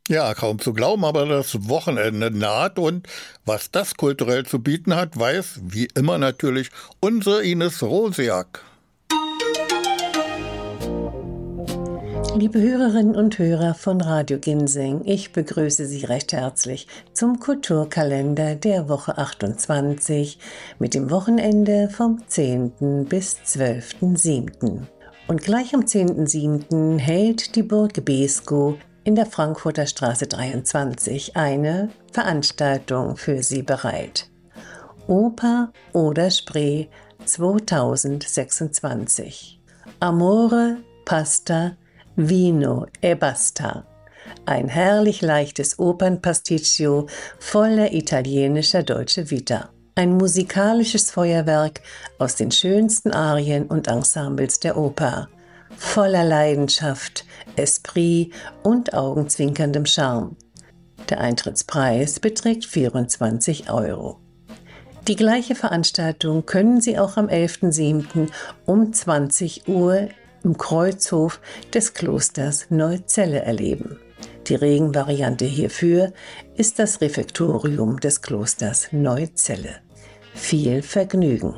Ja, kaum zu glauben, aber das Wochenende naht und was das kulturell zu bieten hat, weiß wie immer natürlich unsere Ines Rosiak. Liebe Hörerinnen und Hörer von Radio Ginseng, ich begrüße Sie recht herzlich zum Kulturkalender der Woche 28 mit dem Wochenende vom 10. bis 12.07. Und gleich am 10.07. hält die Burg Beeskow in der Frankfurter Straße 23 eine Veranstaltung für Sie bereit. Oper oder Spree 2026. Amore, Pasta, Vino e basta. Ein herrlich leichtes Opernpasticcio voller italienischer Dolce Vita. Ein musikalisches Feuerwerk aus den schönsten Arien und Ensembles der Oper. Voller Leidenschaft, Esprit und augenzwinkerndem Charme. Der Eintrittspreis beträgt 24 €. Die gleiche Veranstaltung können Sie auch am 11.07. um 20 Uhr im Kreuzhof des Klosters Neuzelle erleben. Die Regenvariante hierfür ist das Refektorium des Klosters Neuzelle. Viel Vergnügen!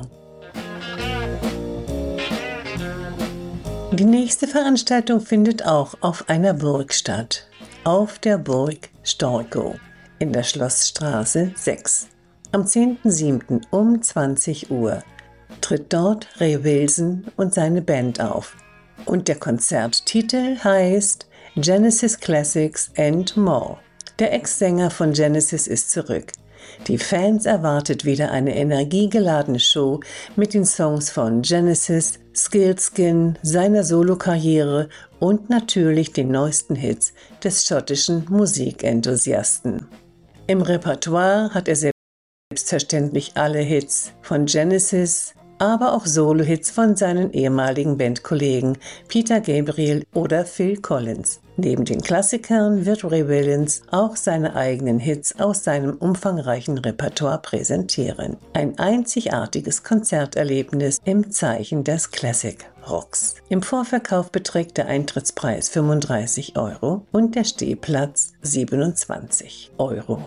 Die nächste Veranstaltung findet auch auf einer Burg statt, auf der Burg Storkow in der Schlossstraße 6. Am 10.07. um 20 Uhr tritt dort Ray Wilson und seine Band auf. Und der Konzerttitel heißt Genesis Classics and More. Der Ex-Sänger von Genesis ist zurück. Die Fans erwartet wieder eine energiegeladene Show mit den Songs von Genesis, Skilskin, seiner Solokarriere und natürlich den neuesten Hits des schottischen Musikenthusiasten. Im Repertoire hat er selbstverständlich alle Hits von Genesis, aber auch Solo-Hits von seinen ehemaligen Bandkollegen Peter Gabriel oder Phil Collins. Neben den Klassikern wird Ray Williams auch seine eigenen Hits aus seinem umfangreichen Repertoire präsentieren. Ein einzigartiges Konzerterlebnis im Zeichen des Classic Rocks. Im Vorverkauf beträgt der Eintrittspreis 35 € und der Stehplatz 27 €.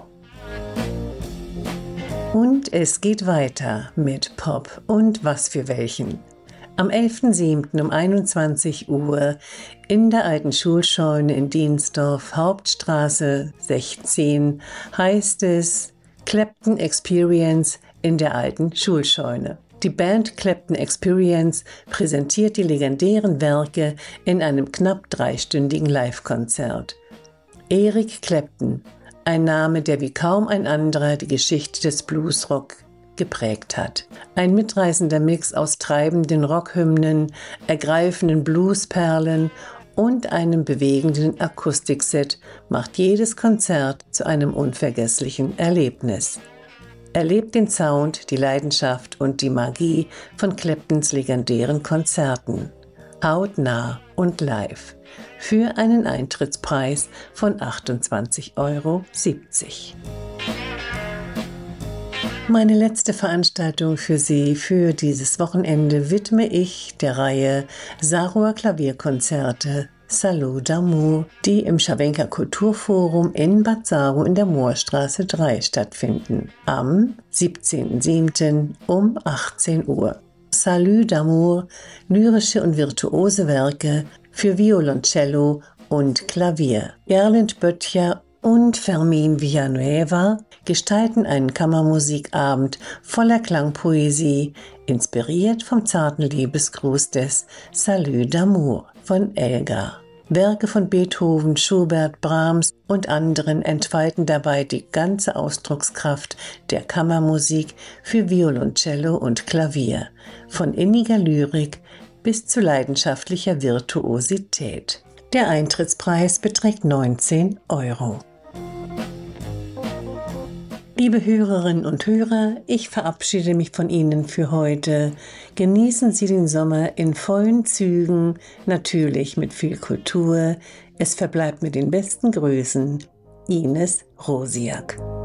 Und es geht weiter mit Pop und was für welchen. Am 11.07. um 21 Uhr in der alten Schulscheune in Diensdorf, Hauptstraße 16, heißt es Clapton Experience in der alten Schulscheune. Die Band Clapton Experience präsentiert die legendären Werke in einem knapp dreistündigen Live-Konzert. Eric Clapton, ein Name, der wie kaum ein anderer die Geschichte des Bluesrock geprägt hat. Ein mitreißender Mix aus treibenden Rockhymnen, ergreifenden Bluesperlen und einem bewegenden Akustikset macht jedes Konzert zu einem unvergesslichen Erlebnis. Erlebt den Sound, die Leidenschaft und die Magie von Claptons legendären Konzerten. Hautnah und live. Für einen Eintrittspreis von 28,70 €. Meine letzte Veranstaltung für Sie für dieses Wochenende widme ich der Reihe Saror Klavierkonzerte Salut d'Amour, die im Scharwenker Kulturforum in Bad Saro in der Moorstraße 3 stattfinden. Am 17.07. um 18 Uhr. Salut d'Amour, lyrische und virtuose Werke für Violoncello und Klavier. Erlend Böttcher und Fermin Villanueva gestalten einen Kammermusikabend voller Klangpoesie, inspiriert vom zarten Liebesgruß des Salut d'Amour von Elgar. Werke von Beethoven, Schubert, Brahms und anderen entfalten dabei die ganze Ausdruckskraft der Kammermusik für Violoncello und Klavier, von inniger Lyrik bis zu leidenschaftlicher Virtuosität. Der Eintrittspreis beträgt 19 €. Liebe Hörerinnen und Hörer, ich verabschiede mich von Ihnen für heute. Genießen Sie den Sommer in vollen Zügen, natürlich mit viel Kultur. Es verbleibt mit den besten Grüßen, Ines Rosiak.